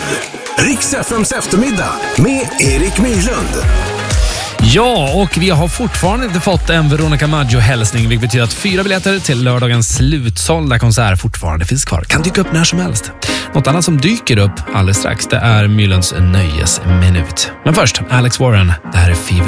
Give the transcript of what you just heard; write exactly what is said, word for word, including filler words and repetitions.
Rix F M:s eftermiddag med Erik Myrlund. Ja, och vi har fortfarande inte fått en Veronica Maggio-hälsning, vilket betyder att fyra biljetter till lördagens slutsålda konsert fortfarande finns kvar. Kan dyka upp när som helst. Något annat som dyker upp alldeles strax, det är Myrlunds nöjesminut. Men först, Alex Warren, det här är Fever.